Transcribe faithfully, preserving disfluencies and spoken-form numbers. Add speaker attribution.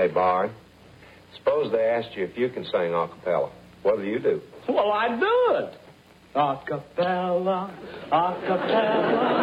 Speaker 1: Hey, Bard, suppose they asked you if you can sing a cappella. What do you do?
Speaker 2: Well, I do it. A cappella, a cappella.